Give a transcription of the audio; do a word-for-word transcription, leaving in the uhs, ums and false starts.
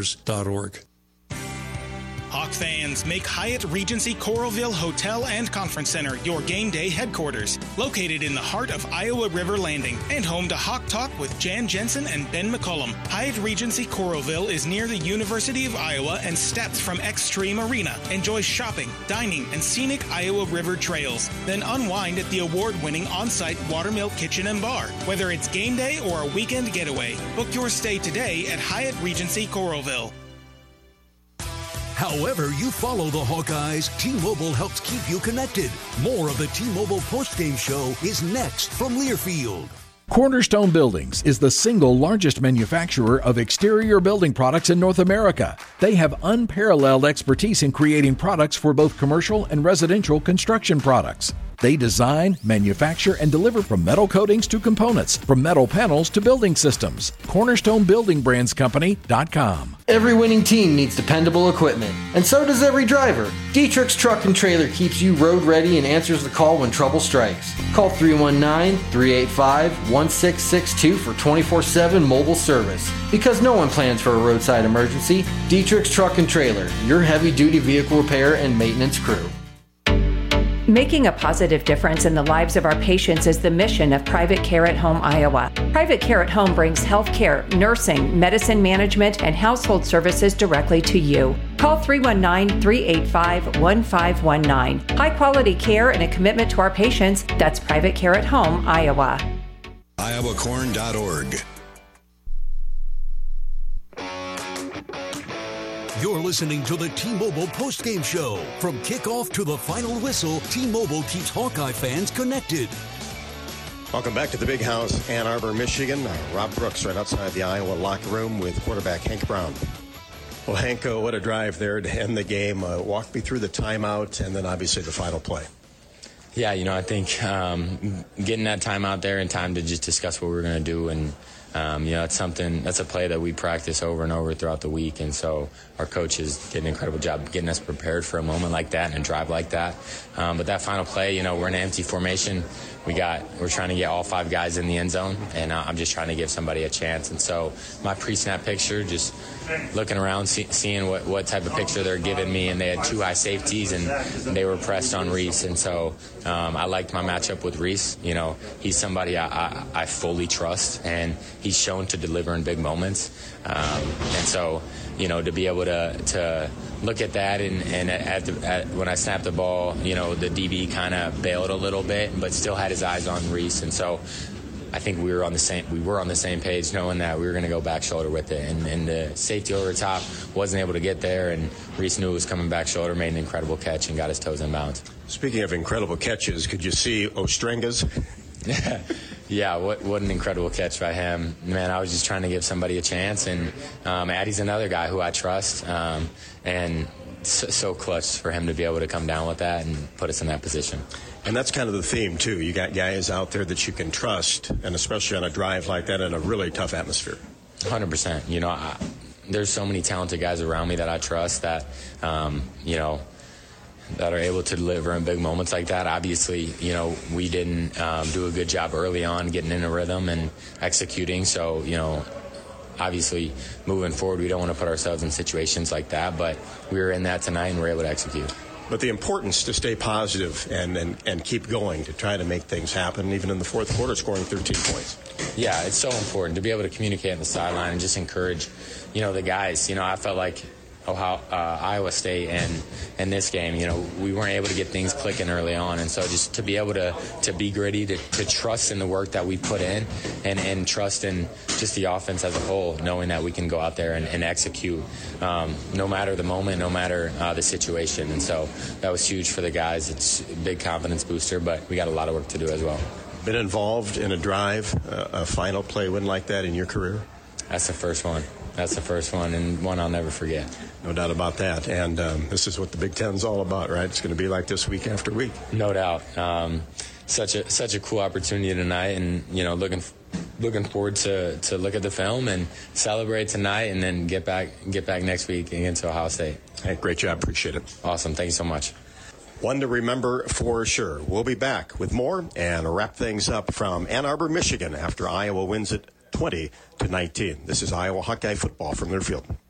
dot org. Hawk fans, make Hyatt Regency Coralville Hotel and Conference Center your game day headquarters. Located in the heart of Iowa River Landing and home to Hawk Talk with Jan Jensen and Ben McCullum. Hyatt Regency Coralville is near the University of Iowa and steps from Extreme Arena. Enjoy shopping, dining, and scenic Iowa River trails. Then unwind at the award-winning on-site Watermill Kitchen and Bar. Whether it's game day or a weekend getaway, book your stay today at Hyatt Regency Coralville. However you follow the Hawkeyes, T-Mobile helps keep you connected. More of the T-Mobile postgame show is next from Learfield. Cornerstone Buildings is the single largest manufacturer of exterior building products in North America. They have unparalleled expertise in creating products for both commercial and residential construction products. They design, manufacture, and deliver from metal coatings to components, from metal panels to building systems. Cornerstone Building Brands Company dot com. Every winning team needs dependable equipment, and so does every driver. Dietrich's Truck and Trailer keeps you road ready and answers the call when trouble strikes. Call three one nine, three eight five, one six six two for twenty-four seven mobile service. Because no one plans for a roadside emergency, Dietrich's Truck and Trailer, your heavy-duty vehicle repair and maintenance crew. Making a positive difference in the lives of our patients is the mission of Private Care at Home Iowa. Private Care at Home brings health care, nursing, medicine management, and household services directly to you. Call three one nine, three eight five, one five one nine. High quality care and a commitment to our patients. That's Private Care at Home, Iowa. Iowa Corn dot org. You're listening to the T-Mobile postgame show. From kickoff to the final whistle, T-Mobile keeps Hawkeye fans connected. Welcome back to the Big House, Ann Arbor, Michigan. Uh, Rob Brooks right outside the Iowa locker room with quarterback Hank Brown. Well, Hank, uh, what a drive there to end the game. Uh, walk me through the timeout and then obviously the final play. Yeah, you know, I think um, getting that time out there in time to just discuss what we were going to do, and um, you know, it's something, that's a play that we practice over and over throughout the week, and so our coaches did an incredible job getting us prepared for a moment like that and a drive like that. Um, but that final play, you know, we're in an empty formation. We got, we're trying to get all five guys in the end zone, and uh, I'm just trying to give somebody a chance. And so my pre-snap picture, just looking around, see, seeing what, what type of picture they're giving me, and they had two high safeties, and they were pressed on Reese. And so um, I liked my matchup with Reese. You know, he's somebody I, I, I fully trust, and he's shown to deliver in big moments. Um, and so, you know, to be able to to look at that, and, and at the, at, when I snapped the ball, you know, the D B kind of bailed a little bit, but still had his eyes on Reese. And so I think we were on the same we were on the same page, knowing that we were going to go back shoulder with it. And, and the safety over the top wasn't able to get there, and Reese knew it was coming back shoulder, made an incredible catch, and got his toes in bounds. Speaking of incredible catches, could you see Ostrenga's? Yeah, what what an incredible catch by him. Man, I was just trying to give somebody a chance, and um, Addie's another guy who I trust, um, and so, so clutch for him to be able to come down with that and put us in that position. And that's kind of the theme, too. You got guys out there that you can trust, and especially on a drive like that in a really tough atmosphere. one hundred percent. You know, I, there's so many talented guys around me that I trust that, um, you know, that are able to deliver in big moments like that. Obviously, you know, we didn't um, do a good job early on getting in a rhythm and executing. So, you know, obviously moving forward, we don't want to put ourselves in situations like that. But we were in that tonight, and we were able to execute. But the importance to stay positive and, and, and keep going to try to make things happen, even in the fourth quarter, scoring thirteen points. Yeah, it's so important to be able to communicate on the sideline and just encourage, you know, the guys. You know, I felt like Ohio, uh, Iowa State and in this game, you know, we weren't able to get things clicking early on. And so just to be able to, to be gritty, to, to trust in the work that we put in, and, and trust in just the offense as a whole, knowing that we can go out there and, and execute um, no matter the moment, no matter uh, the situation. And so that was huge for the guys. It's a big confidence booster, but we got a lot of work to do as well. Been involved in a drive, uh, a final play win like that in your career? That's the first one. That's the first one, and one I'll never forget. No doubt about that. And um, this is what the Big Ten's all about, right? It's going to be like this week after week. No doubt. Um, such a such a cool opportunity tonight, and you know, looking looking forward to, to look at the film and celebrate tonight, and then get back get back next week against Ohio State. Hey, great job. Appreciate it. Awesome. Thank you so much. One to remember for sure. We'll be back with more and wrap things up from Ann Arbor, Michigan, after Iowa wins it twenty to nineteen. This is Iowa Hawkeye football from Learfield.